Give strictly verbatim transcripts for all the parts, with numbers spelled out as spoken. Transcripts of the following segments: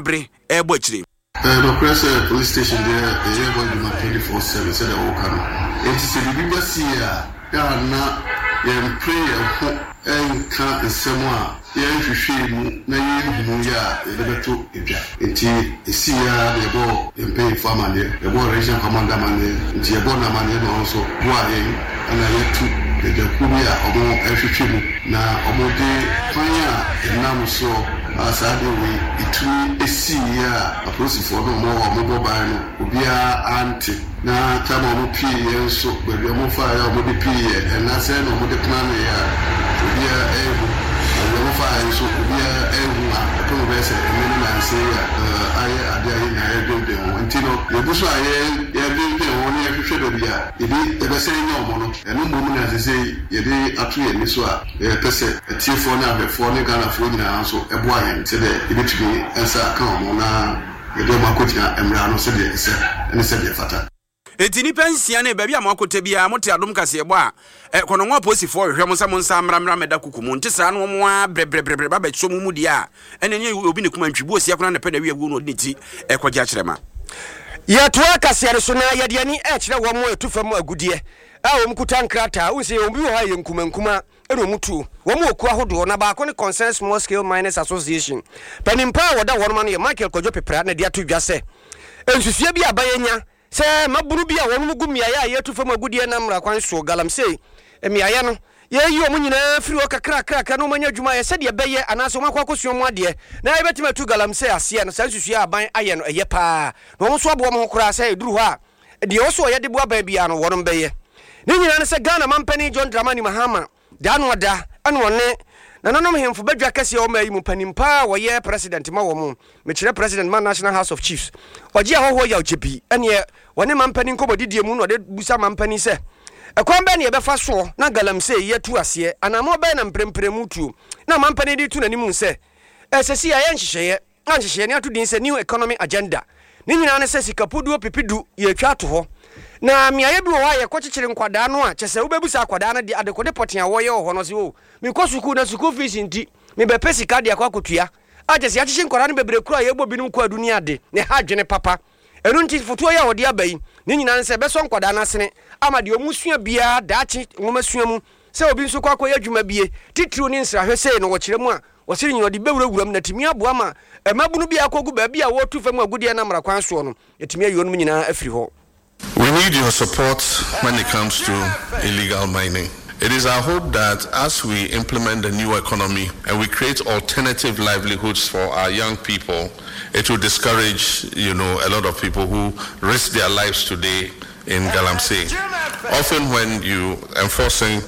abre e bo akyire Uh, no pressure police station there, the year going to twenty-four seven, said the Okano. It's a bigger sea, Yana, Yan prayer, and can't the Samoa, Yan Shim, Nayan, Muya, the level two, until the sea, the ball, and pay for money, the war region commander money, the Abona money, also, Wayne, and I had to. The Jacuria, Omo, F. Now, Omo de Fire, and Namuso, as I do, it will see a process for no more mobile Ubia Auntie. Now, Tamo P, and so, but the more fire, Modi P, and I said, no, the plan, Ubia Evo, and the fire, so Ubia Evo, a progress, and then I say, I are there in I until the Bush I am, they are doing the only appreciate it is the same no mono, and no woman as they say, ye day up to a Miswa, a person, a tear for now before they got a phone now, so a boy, and today, it to me, and so come on now, the Demacotia and Rano said, and said the fatter. Etini pensia na baabi amakote bia mote adom kase ebo a e kono nwa posifo hwehwe mo sam nsa mramra meda kukumu nte sa no mo a brebrebrebre ba ba so mu di a enenye obi ne kuma ntwibu osia kona na peda wi awu no diti e kwagya kyerema ya to akase so na ya de ani e kyere wo mo etufam agudie a wo mkuta nkrata wo se obi wo ha ye nkuma nkuma eno mutu wo mo oku ahodo na ba ko ne Concern Small Scale Miners Association panimpa woda worma no ye Michael Kojo Pepra na de atodwa se ensusua bi abayenya se maburu bia wonu mugu miaya yetu fam agudie na mra kwan so galamsey emiaya no ye yi omu nyina firi o kakra kakra no manya dwuma ye sede beye anaso makwa kosuo mu ade na ye betima tu galamsey ase no sansusua aban aye no eye pa no so abo mo kora se eduru ha de o so ye de bo aban bia no wono beye ni nyina ne se Ghana mampani John Dramani Mahama da no da ane wonne na nanom hemfo badwa kase o mayi mu panimpa wo ye president ma wo mu me kire president man National House of Chiefs oje ahoho ya ojebi ene wone mampani nkobodidie mu no de busa mampani se ekwan be ne ye befa so na galamsey ye tu ase anamo be na mprempre mutu na mampani di tu nanimu se esesi ya yenhyehyeye anhyehyeye ne ato din se new economy agenda ni nyina ne se sikapudu pipidu ye twa to ho na miaye bi wo ha ye kwekekere nkwada no a kyese wo bebusa akwada na de adekode potia wo ye ho no se wo mi ko suku na suku fees nti mi be pesi card ya kwakotua a kyese ya kyekye nkwada no bebre kura ye bobinum kwa dunia de ne ha dwene papa enu nti foto ya wode abai ni nyina nse beso nkwada na sene ama de omusua bia daachi ngomasua mu se obi nso kwa kwa adwuma bie titru ni nsra hwese no wo kire mu a wo sire nyina de bewurawuram na timi aboa ma emabunu bia akogu ba bia wo tu fam agudie na mra kwan so no etimi ayo no nyina afiri ho. We need your support when it comes to illegal mining. It is our hope that as we implement the new economy and we create alternative livelihoods for our young people, it will discourage, you know, a lot of people who risk their lives today in Galamsey. Often when you enforcing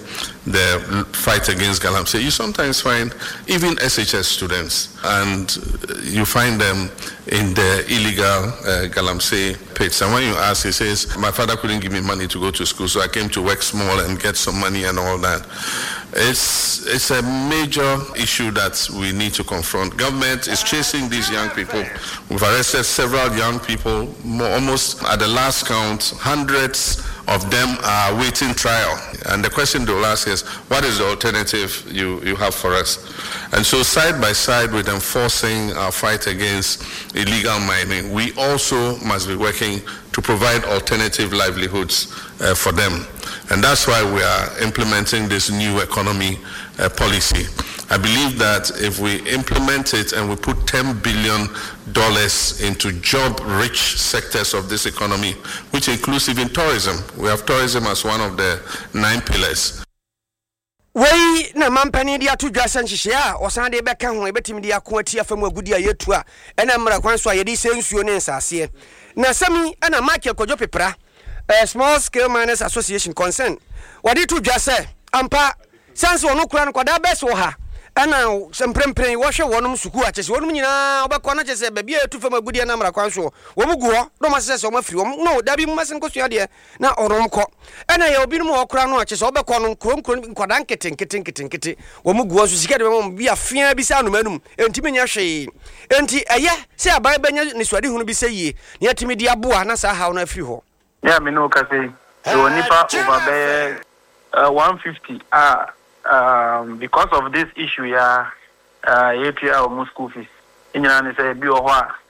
the fight against Galamsey, you sometimes find even S H S students, and you find them in the illegal uh, Galamsey pits. And when you ask, he says, my father couldn't give me money to go to school, so I came to work small and get some money and all that. It's, it's a major issue that we need to confront. Government is chasing these young people. We've arrested several young people, more, almost at the last count, hundreds of them are waiting trial. And the question they'll ask is, what is the alternative you, you have for us? And so side by side with enforcing our fight against illegal mining, we also must be working to provide alternative livelihoods uh, for them. And that's why we are implementing this new economy uh, policy. I believe that if we implement it and we put ten billion dollars into job-rich sectors of this economy, which includes even tourism, we have tourism as one of the nine pillars. Wei na mampani dia to dwa sanhyehyɛ a ɔsan de bɛka ho ebetimi dia ko atia fam agudi a yetu a ɛna mmara kwan so a yɛde sensuo ne nsase na sɛmi ɛna Michael Kojo Pepra a Small Scale Miners Association Concern wɔde to dwa sɛ ampa sanse ɔno kura no kwada bɛso ha ɛna semprempren wɔhwɛ wɔnom suku a kyese wɔnom nyina ɔbɛkɔ na kyese ba bia etu fam agudi na mmara kwan so wɔm gu hɔ no masese wɔm afiri wɔm no da bi masen kosua de na ɔnom kɔ ɛna yɛ obi no mo ɔkura no a kyese ɔbɛkɔ no kron kron nkwadan keten keten keten keten wɔm gu hɔ so sika de wɔm bia fia bi sa no manum enti menya hwee enti ɛyɛ sɛ aban bɛnya ne suade hunu bi sɛ yie ne atimi de aboa na sa haw na afiri hɔ ya me no ka sɛ so nipa over bɛ uh, one fifty ah um because of this issue ya uh A P R almost school fees inyana ne say bi o ho a